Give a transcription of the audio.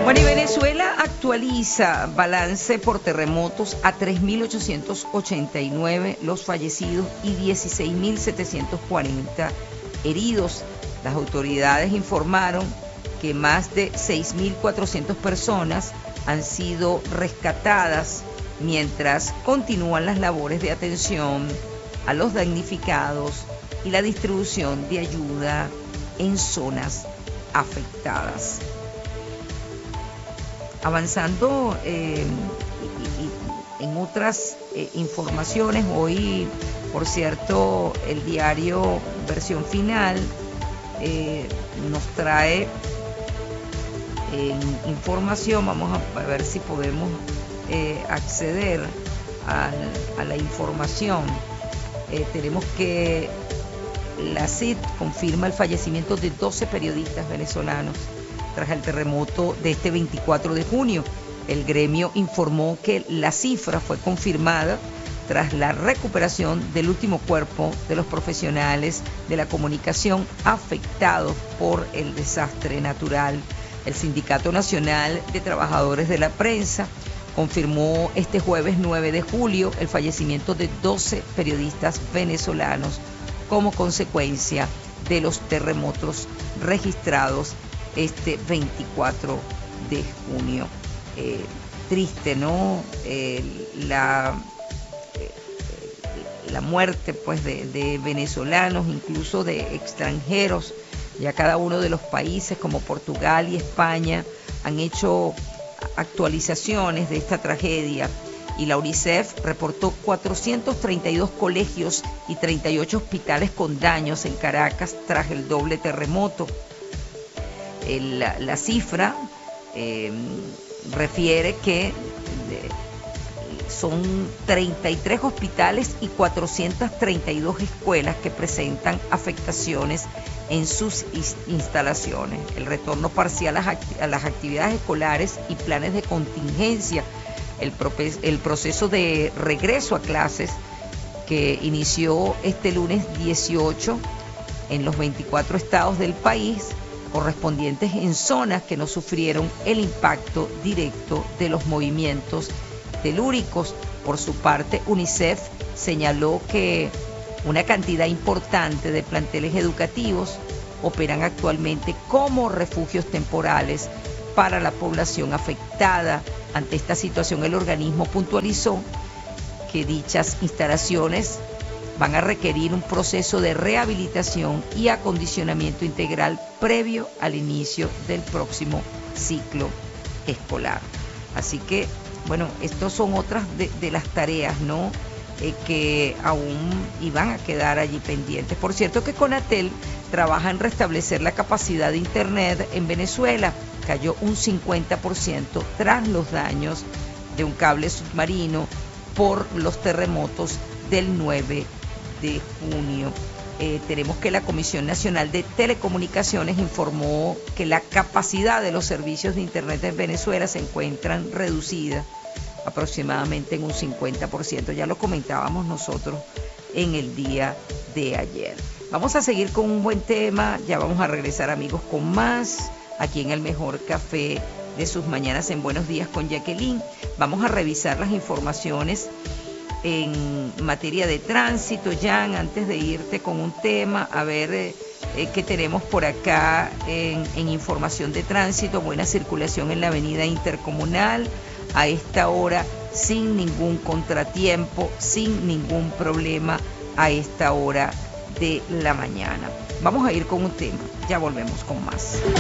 Bueno, y Venezuela actualiza balance por terremotos a 3.889 los fallecidos y 16.740 heridos. Las autoridades informaron que más de 6.400 personas han sido rescatadas mientras continúan las labores de atención a los damnificados y la distribución de ayuda en zonas afectadas. Avanzando en otras informaciones, hoy, por cierto, el diario Versión Final nos trae información. Vamos a ver si podemos acceder a la información. Tenemos que la CID confirma el fallecimiento de 12 periodistas venezolanos tras el terremoto de este 24 de junio. El gremio informó que la cifra fue confirmada tras la recuperación del último cuerpo de los profesionales de la comunicación afectados por el desastre natural. El Sindicato Nacional de Trabajadores de la Prensa confirmó este jueves 9 de julio el fallecimiento de 12 periodistas venezolanos como consecuencia de los terremotos registrados este 24 de junio. Triste, ¿no? La muerte, pues, de venezolanos, incluso de extranjeros. Ya cada uno de los países como Portugal y España han hecho actualizaciones de esta tragedia, y la UNICEF reportó 432 colegios y 38 hospitales con daños en Caracas tras el doble terremoto. La cifra refiere que son 33 hospitales y 432 escuelas que presentan afectaciones en sus instalaciones. El retorno parcial a las actividades escolares y planes de contingencia, el proceso de regreso a clases que inició este lunes 18 en los 24 estados del país, correspondientes en zonas que no sufrieron el impacto directo de los movimientos telúricos. Por su parte, UNICEF señaló que una cantidad importante de planteles educativos operan actualmente como refugios temporales para la población afectada. Ante esta situación, el organismo puntualizó que dichas instalaciones van a requerir un proceso de rehabilitación y acondicionamiento integral previo al inicio del próximo ciclo escolar. Así que, bueno, estas son otras de las tareas, ¿no?, que aún iban a quedar allí pendientes. Por cierto que Conatel trabaja en restablecer la capacidad de Internet en Venezuela. Cayó un 50% tras los daños de un cable submarino por los terremotos del 9 de junio. Tenemos que la Comisión Nacional de Telecomunicaciones informó que la capacidad de los servicios de Internet en Venezuela se encuentran reducidas aproximadamente en un 50%. Ya lo comentábamos nosotros en el día de ayer. Vamos a seguir con un buen tema. Ya vamos a regresar, amigos, con más aquí en el mejor café de sus mañanas en Buenos Días con Jacqueline. Vamos a revisar las informaciones en materia de tránsito, Jan, antes de irte con un tema, a ver qué tenemos por acá en información de tránsito. Buena circulación en la avenida Intercomunal a esta hora, sin ningún contratiempo, sin ningún problema a esta hora de la mañana. Vamos a ir con un tema, ya volvemos con más.